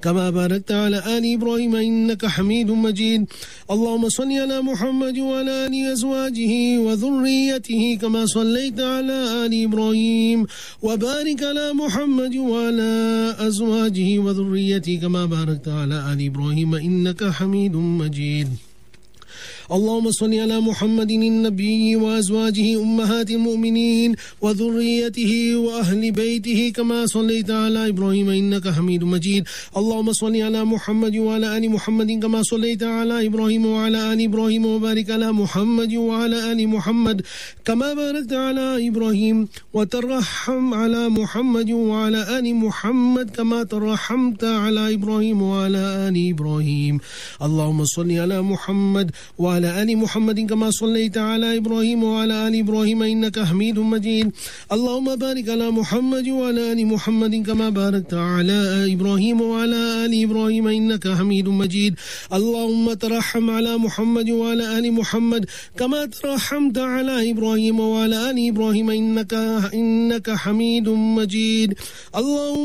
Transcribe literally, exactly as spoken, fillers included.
كما باركت على آل إبراهيم إنك حميد مجيد اللهم صل على محمد وعلى آل أزواجه وذريته كما صليت على آل إبراهيم وبارك على محمد وعلى أزواجه وذريته كما باركت على آل إبراهيم إنك حميد مجيد اللهم صل على محمد النبي وأزواجه أمهات المؤمنين وذريته وأهل بيته كما صليت على إبراهيم إنك حميد مجيد اللهم صل على محمد وعلى آل محمد كما صليت على إبراهيم وعلى آل إبراهيم وبارك على محمد وعلى آل محمد كما باركت على إبراهيم وترحم على محمد وعلى آل محمد كما ترحمت على إبراهيم وعلى آل إبراهيم اللهم صل على محمد وعلى آل محمد كما صليت على إبراهيم وعلى آل إبراهيم إنك حميد مجيد اللهم بارك على محمد وعلى آل محمد كما باركت على إبراهيم وعلى آل إبراهيم إنك حميد مجيد اللهم ترحم على محمد وعلى آل محمد كما ترحمت على إبراهيم وعلى آل إبراهيم إنك إنك حميد مجيد اللهم